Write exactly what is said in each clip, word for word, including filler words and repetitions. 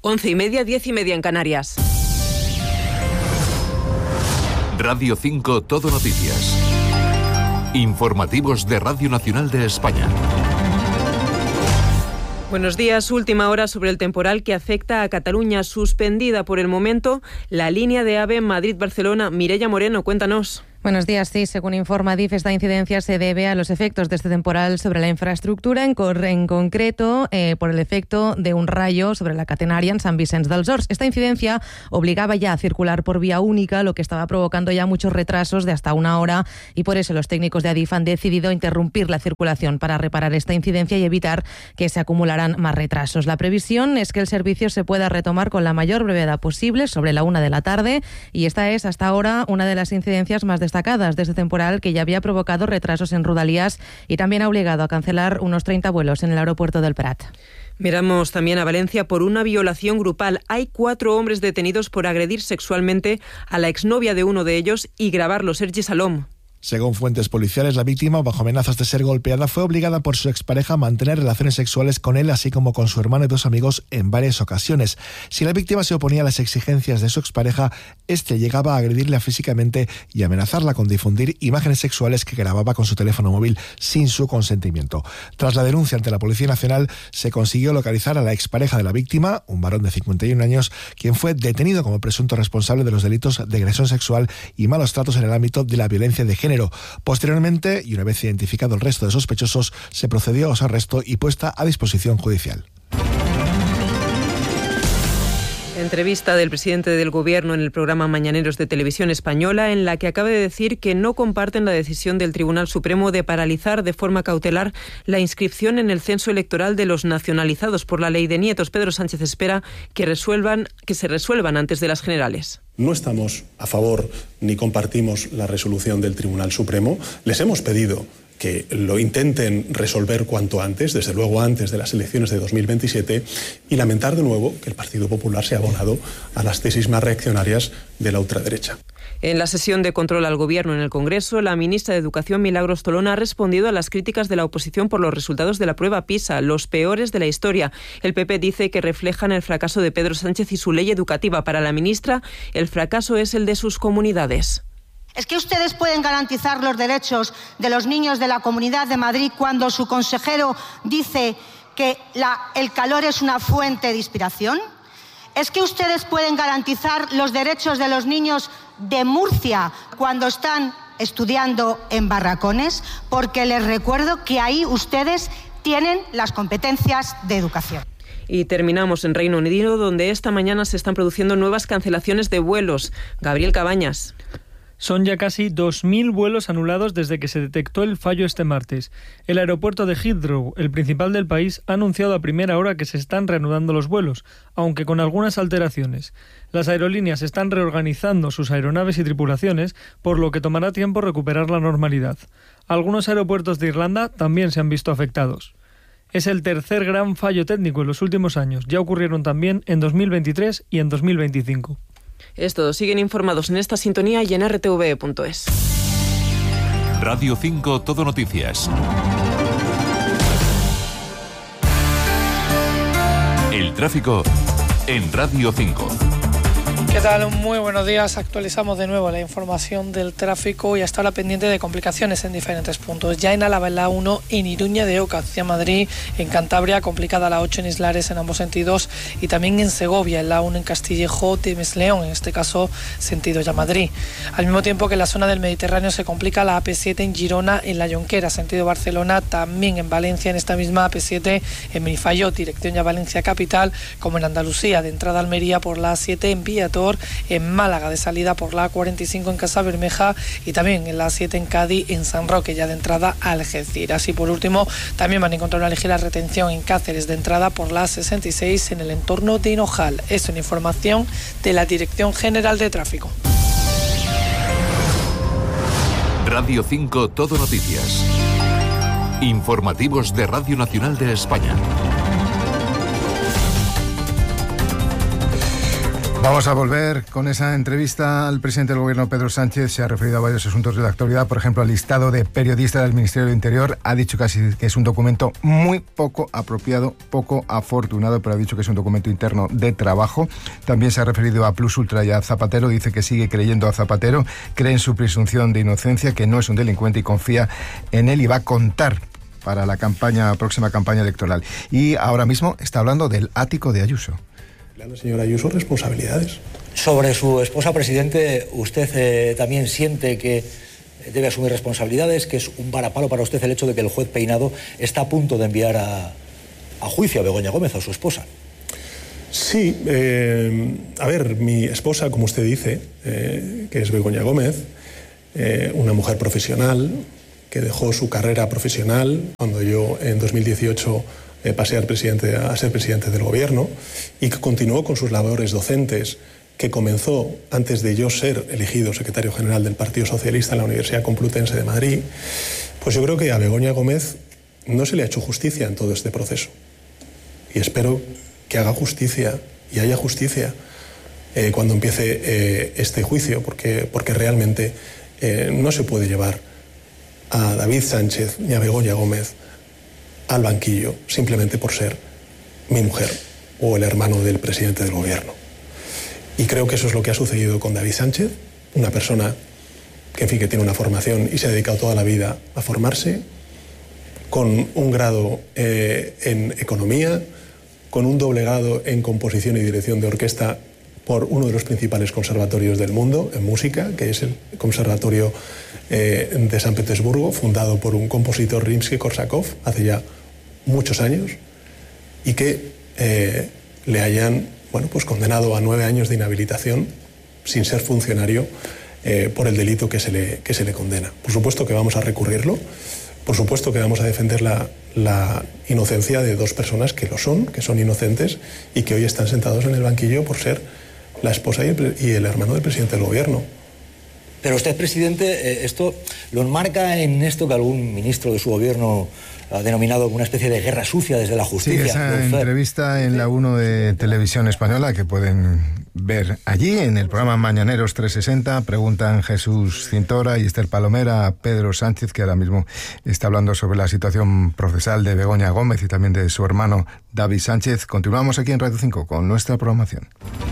Once y media, diez y media en Canarias. Radio cinco Todo Noticias. Informativos de Radio Nacional de España. Buenos días. Última hora sobre el temporal que afecta a Cataluña. Suspendida por el momento la línea de AVE Madrid-Barcelona. Mireia Moreno, cuéntanos. Buenos días. Sí, según informa D I F, esta incidencia se debe a los efectos de este temporal sobre la infraestructura, en, en concreto eh, por el efecto de un rayo sobre la catenaria en Sant Vicenç dels Horts. Esta incidencia obligaba ya a circular por vía única, lo que estaba provocando ya muchos retrasos de hasta una hora, y por eso los técnicos de Adif han decidido interrumpir la circulación para reparar esta incidencia y evitar que se acumularan más retrasos. La previsión es que el servicio se pueda retomar con la mayor brevedad posible sobre la una de la tarde, y esta es hasta ahora una de las incidencias más destacadas de este temporal, que ya había provocado retrasos en Rodalías y también ha obligado a cancelar unos treinta vuelos en el aeropuerto del Prat. Miramos también a Valencia por una violación grupal. Hay cuatro hombres detenidos por agredir sexualmente a la exnovia de uno de ellos y grabarlo. Sergi Salom. Según fuentes policiales, la víctima, bajo amenazas de ser golpeada, fue obligada por su expareja a mantener relaciones sexuales con él, así como con su hermano y dos amigos en varias ocasiones. Si la víctima se oponía a las exigencias de su expareja, este llegaba a agredirla físicamente y amenazarla con difundir imágenes sexuales que grababa con su teléfono móvil sin su consentimiento. Tras la denuncia ante la Policía Nacional, se consiguió localizar a la expareja de la víctima, un varón de cincuenta y un años, quien fue detenido como presunto responsable de los delitos de agresión sexual y malos tratos en el ámbito de la violencia de género. Posteriormente, y una vez identificado el resto de sospechosos, se procedió a su arresto y puesta a disposición judicial. Entrevista del presidente del Gobierno en el programa Mañaneros de Televisión Española, en la que acaba de decir que no comparten la decisión del Tribunal Supremo de paralizar de forma cautelar la inscripción en el censo electoral de los nacionalizados por la ley de nietos. Pedro Sánchez espera que resuelvan, que se resuelvan antes de las generales. No estamos a favor ni compartimos la resolución del Tribunal Supremo. Les hemos pedido que lo intenten resolver cuanto antes, desde luego antes de las elecciones de dos mil veintisiete, y lamentar de nuevo que el Partido Popular se ha abonado a las tesis más reaccionarias de la ultraderecha. En la sesión de control al Gobierno en el Congreso, la ministra de Educación, Milagros Tolón, ha respondido a las críticas de la oposición por los resultados de la prueba PISA, los peores de la historia. El P P dice que reflejan el fracaso de Pedro Sánchez y su ley educativa. Para la ministra, el fracaso es el de sus comunidades. ¿Es que ustedes pueden garantizar los derechos de los niños de la Comunidad de Madrid cuando su consejero dice que la, el calor es una fuente de inspiración? ¿Es que ustedes pueden garantizar los derechos de los niños de Murcia cuando están estudiando en barracones? Porque les recuerdo que ahí ustedes tienen las competencias de educación. Y terminamos en Reino Unido, donde esta mañana se están produciendo nuevas cancelaciones de vuelos. Gabriel Cabañas. Son ya casi dos mil vuelos anulados desde que se detectó el fallo este martes. El aeropuerto de Heathrow, el principal del país, ha anunciado a primera hora que se están reanudando los vuelos, aunque con algunas alteraciones. Las aerolíneas están reorganizando sus aeronaves y tripulaciones, por lo que tomará tiempo recuperar la normalidad. Algunos aeropuertos de Irlanda también se han visto afectados. Es el tercer gran fallo técnico en los últimos años. Ya ocurrieron también en dos mil veintitrés y en dos mil veinticinco. Es todo. Siguen informados en esta sintonía y en r t v punto es. Radio cinco Todo Noticias. El tráfico en Radio cinco. ¿Qué tal? Muy buenos días. Actualizamos de nuevo la información del tráfico y hasta ahora pendiente de complicaciones en diferentes puntos. Ya en Álava, en la A uno, en Iruña de Oca hacia Madrid, en Cantabria, complicada la ocho en Islares en ambos sentidos, y también en Segovia, en la A uno en Castillejo de Mesleón, en este caso sentido ya Madrid. Al mismo tiempo que en la zona del Mediterráneo se complica la A P siete en Girona, en La Jonquera, sentido Barcelona, también en Valencia, en esta misma A P siete, en Benifayot, dirección ya Valencia capital, como en Andalucía, de entrada a Almería por la A siete en Villator, en Málaga de salida por la A cuarenta y cinco en Casa Bermeja, y también en la A siete en Cádiz, en San Roque ya de entrada a Algeciras. Y por último también van a encontrar una ligera retención en Cáceres de entrada por la A sesenta y seis en el entorno de Hinojal. Es una información de la Dirección General de Tráfico. Radio cinco Todo Noticias. Informativos de Radio Nacional de España. Vamos a volver con esa entrevista al presidente del Gobierno, Pedro Sánchez. Se ha referido a varios asuntos de la actualidad, por ejemplo, al listado de periodistas del Ministerio del Interior. Ha dicho casi que es un documento muy poco apropiado, poco afortunado, pero ha dicho que es un documento interno de trabajo. También se ha referido a Plus Ultra y a Zapatero. Dice que sigue creyendo a Zapatero, cree en su presunción de inocencia, que no es un delincuente y confía en él y va a contar para la campaña, próxima campaña electoral. Y ahora mismo está hablando del ático de Ayuso. Señora Ayuso, responsabilidades. Sobre su esposa, presidente, ¿usted eh, también siente que debe asumir responsabilidades, que es un varapalo para usted el hecho de que el juez Peinado está a punto de enviar a, a juicio a Begoña Gómez, a su esposa? Sí, eh, a ver, mi esposa, como usted dice, eh, que es Begoña Gómez, eh, una mujer profesional que dejó su carrera profesional cuando yo en dos mil dieciocho eh, pasé al presidente, a ser presidente del Gobierno, y que continuó con sus labores docentes, que comenzó antes de yo ser elegido secretario general del Partido Socialista en la Universidad Complutense de Madrid. Pues yo creo que a Begoña Gómez no se le ha hecho justicia en todo este proceso. Y espero que haga justicia y haya justicia eh, cuando empiece eh, este juicio, porque, porque realmente eh, no se puede llevar a David Sánchez ni a Begoña Gómez al banquillo simplemente por ser mi mujer o el hermano del presidente del Gobierno. Y creo que eso es lo que ha sucedido con David Sánchez, una persona que, en fin, que tiene una formación y se ha dedicado toda la vida a formarse, con un grado eh, en economía, con un doble grado en composición y dirección de orquesta por uno de los principales conservatorios del mundo en música, que es el Conservatorio eh, de San Petersburgo, fundado por un compositor, Rimsky-Korsakov, hace ya muchos años, y que eh, le hayan bueno, pues condenado a nueve años de inhabilitación sin ser funcionario eh, por el delito que se, le, que se le condena. Por supuesto que vamos a recurrirlo, por supuesto que vamos a defender la, la inocencia de dos personas que lo son, que son inocentes y que hoy están sentados en el banquillo por ser la esposa y el, y el hermano del presidente del Gobierno. Pero usted, presidente, esto lo enmarca en esto que algún ministro de su gobierno ha denominado como una especie de guerra sucia desde la justicia. Sí, esa entrevista en la uno de Televisión Española que pueden ver allí en el programa Mañaneros trescientos sesenta. Preguntan Jesús Cintora y Esther Palomera a Pedro Sánchez, que ahora mismo está hablando sobre la situación procesal de Begoña Gómez y también de su hermano David Sánchez. Continuamos aquí en Radio cinco con nuestra programación.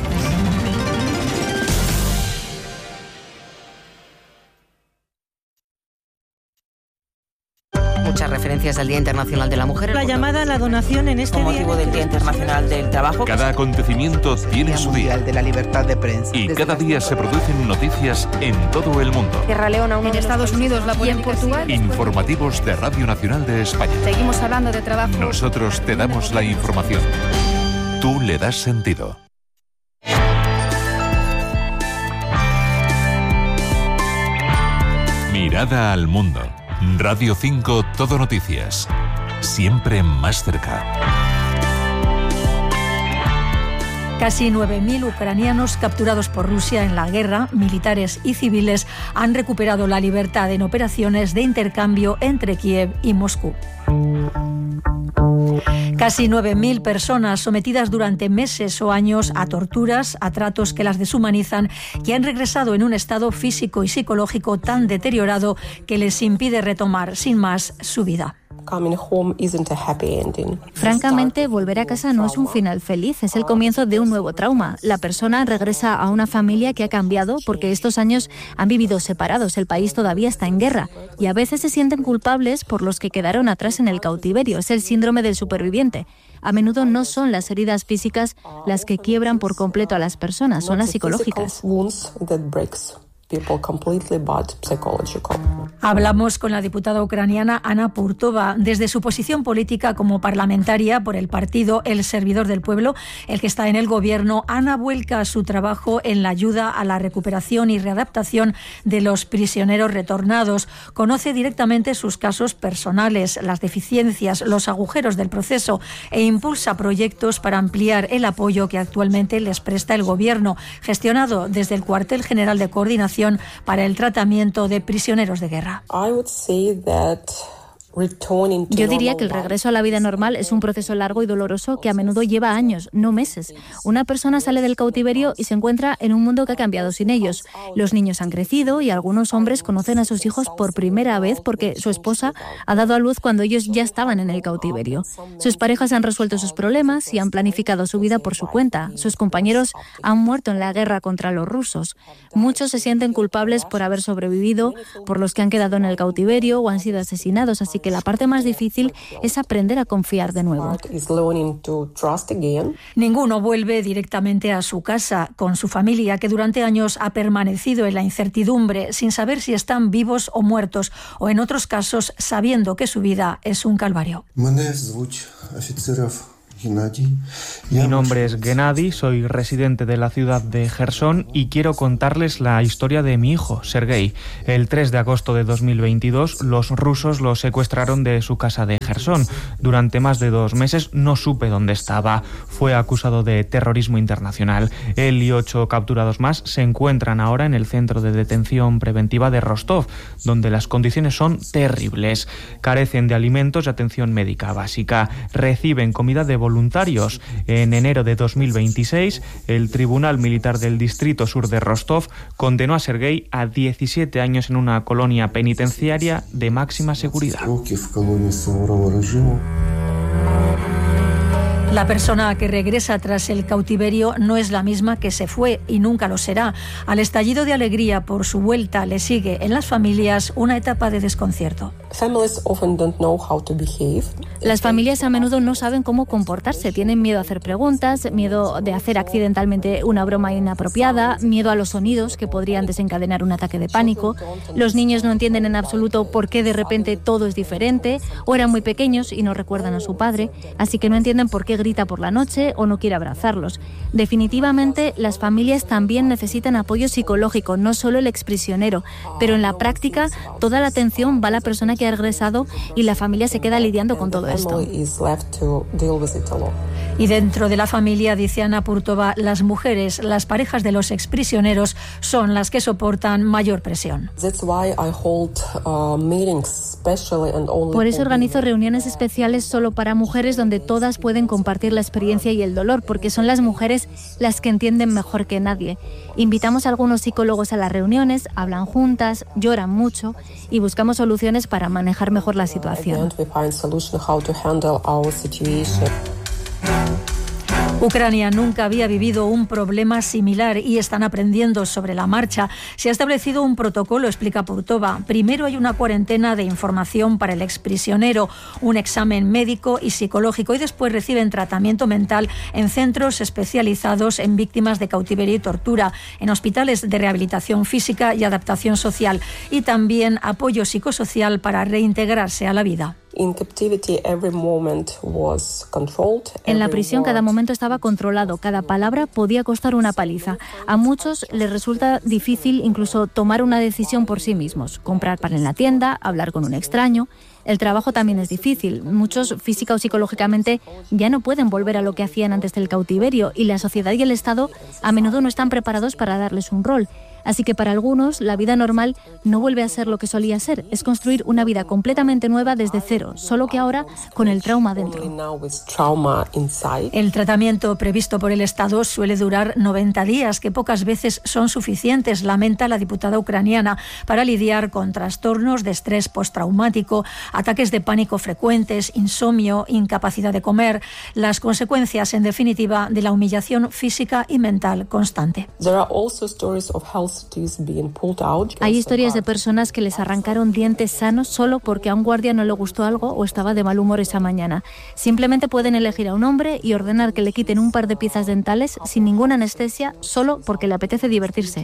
Muchas referencias al Día Internacional de la Mujer. La llamada a la donación en este Con motivo día del Día Internacional del Trabajo. Cada acontecimiento tiene su día. de la libertad de prensa. Y cada día se producen noticias en todo el mundo. Sierra Leona, en Estados Unidos, la y en Portugal. Informativos de Radio Nacional de España. Seguimos hablando de trabajo. Nosotros te damos la información. Tú le das sentido. Mirada al mundo. Radio cinco, Todo Noticias. Siempre más cerca. Casi nueve mil ucranianos capturados por Rusia en la guerra, militares y civiles, han recuperado la libertad en operaciones de intercambio entre Kiev y Moscú. Casi nueve mil personas sometidas durante meses o años a torturas, a tratos que las deshumanizan y han regresado en un estado físico y psicológico tan deteriorado que les impide retomar sin más su vida. Francamente, volver a casa no es un final feliz, es el comienzo de un nuevo trauma. La persona regresa a una familia que ha cambiado porque estos años han vivido separados, el país todavía está en guerra y a veces se sienten culpables por los que quedaron atrás en el cautiverio. Es el síndrome del superviviente. A menudo no son las heridas físicas las que quiebran por completo a las personas, son las psicológicas. Hablamos con la diputada ucraniana Ana Purtova. Desde su posición política como parlamentaria por el partido El Servidor del Pueblo, el que está en el gobierno, Ana vuelca su trabajo en la ayuda a la recuperación y readaptación de los prisioneros retornados. Conoce directamente sus casos personales, las deficiencias, los agujeros del proceso e impulsa proyectos para ampliar el apoyo que actualmente les presta el gobierno, gestionado desde el Cuartel General de Coordinación para el tratamiento de prisioneros de guerra. Yo diría que el regreso a la vida normal es un proceso largo y doloroso que a menudo lleva años, no meses. Una persona sale del cautiverio y se encuentra en un mundo que ha cambiado sin ellos. Los niños han crecido y algunos hombres conocen a sus hijos por primera vez porque su esposa ha dado a luz cuando ellos ya estaban en el cautiverio. Sus parejas han resuelto sus problemas y han planificado su vida por su cuenta. Sus compañeros han muerto en la guerra contra los rusos. Muchos se sienten culpables por haber sobrevivido, por los que han quedado en el cautiverio o han sido asesinados, así que la parte más difícil es aprender a confiar de nuevo. Ninguno vuelve directamente a su casa con su familia, que durante años ha permanecido en la incertidumbre, sin saber si están vivos o muertos, o en otros casos sabiendo que su vida es un calvario. Mi nombre es Gennady, soy residente de la ciudad de Jersón y quiero contarles la historia de mi hijo, Sergei. El tres de agosto de dos mil veintidós, los rusos lo secuestraron de su casa de Jersón. Durante más de dos meses no supe dónde estaba. Fue acusado de terrorismo internacional. Él y ocho capturados más se encuentran ahora en el centro de detención preventiva de Rostov, donde las condiciones son terribles. Carecen de alimentos y atención médica básica. Reciben comida de voluntarios. En enero de dos mil veintiséis, el Tribunal Militar del Distrito Sur de Rostov condenó a Sergei a diecisiete años en una colonia penitenciaria de máxima seguridad. La persona que regresa tras el cautiverio no es la misma que se fue y nunca lo será. Al estallido de alegría por su vuelta le sigue en las familias una etapa de desconcierto. Las familias a menudo no saben cómo comportarse, tienen miedo a hacer preguntas, miedo de hacer accidentalmente una broma inapropiada, miedo a los sonidos que podrían desencadenar un ataque de pánico. Los niños no entienden en absoluto por qué de repente todo es diferente, o eran muy pequeños y no recuerdan a su padre, así que no entienden por qué grita por la noche o no quiere abrazarlos. Definitivamente, las familias también necesitan apoyo psicológico, no solo el exprisionero, pero en la práctica toda la atención va a la persona que ha regresado y la familia se queda lidiando con todo esto. Y dentro de la familia, dice Ana Purtova, las mujeres, las parejas de los exprisioneros, son las que soportan mayor presión. Por eso organizo reuniones especiales solo para mujeres donde todas pueden compartir la experiencia y el dolor, porque son las mujeres las que entienden mejor que nadie. Invitamos a algunos psicólogos a las reuniones, hablan juntas, lloran mucho y buscamos soluciones para manejar mejor la situación. Ucrania nunca había vivido un problema similar y están aprendiendo sobre la marcha. Se ha establecido un protocolo, explica Purtova. Primero hay una cuarentena de información para el exprisionero, un examen médico y psicológico, y después reciben tratamiento mental en centros especializados en víctimas de cautiverio y tortura, en hospitales de rehabilitación física y adaptación social, y también apoyo psicosocial para reintegrarse a la vida. En la prisión cada momento estaba controlado, cada palabra podía costar una paliza. A muchos les resulta difícil incluso tomar una decisión por sí mismos, comprar pan en la tienda, hablar con un extraño. El trabajo también es difícil. Muchos física o psicológicamente ya no pueden volver a lo que hacían antes del cautiverio y la sociedad y el Estado a menudo no están preparados para darles un rol. Así que para algunos la vida normal no vuelve a ser lo que solía ser, es construir una vida completamente nueva desde cero, solo que ahora con el trauma dentro. El tratamiento previsto por el Estado suele durar noventa días, que pocas veces son suficientes, lamenta la diputada ucraniana, para lidiar con trastornos de estrés postraumático, ataques de pánico frecuentes, insomnio, incapacidad de comer, las consecuencias, en definitiva, de la humillación física y mental constante. Hay historias de personas que les arrancaron dientes sanos solo porque a un guardia no le gustó algo o estaba de mal humor esa mañana. Simplemente pueden elegir a un hombre y ordenar que le quiten un par de piezas dentales sin ninguna anestesia solo porque le apetece divertirse.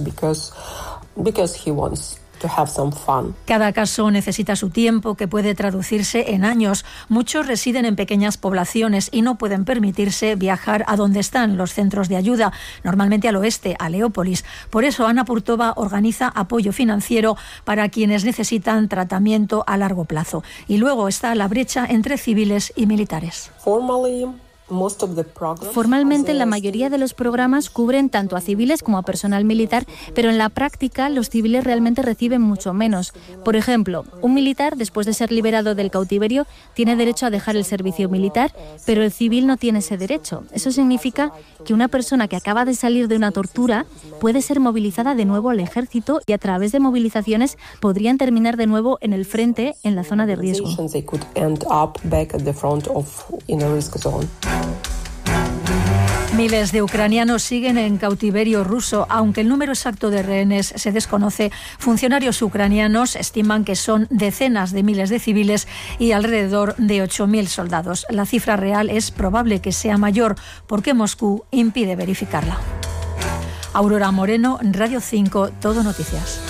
Cada caso necesita su tiempo, que puede traducirse en años. Muchos residen en pequeñas poblaciones y no pueden permitirse viajar a donde están los centros de ayuda, normalmente al oeste, a Leópolis. Por eso Ana Purtova organiza apoyo financiero para quienes necesitan tratamiento a largo plazo. Y luego está la brecha entre civiles y militares. Formalmente, la mayoría de los programas cubren tanto a civiles como a personal militar, pero en la práctica los civiles realmente reciben mucho menos. Por ejemplo, un militar, después de ser liberado del cautiverio, tiene derecho a dejar el servicio militar, pero el civil no tiene ese derecho. Eso significa que una persona que acaba de salir de una tortura puede ser movilizada de nuevo al ejército y a través de movilizaciones podrían terminar de nuevo en el frente, en la zona de riesgo. Miles de ucranianos siguen en cautiverio ruso, aunque el número exacto de rehenes se desconoce. Funcionarios ucranianos estiman que son decenas de miles de civiles y alrededor de ocho mil soldados. La cifra real es probable que sea mayor porque Moscú impide verificarla. Aurora Moreno, Radio cinco, Todo Noticias.